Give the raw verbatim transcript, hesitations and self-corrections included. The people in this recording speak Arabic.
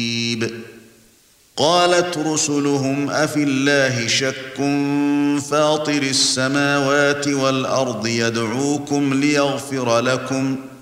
قالت رسلهم أفي الله شك فاطر السماوات والأرض يدعوكم ليغفر لكم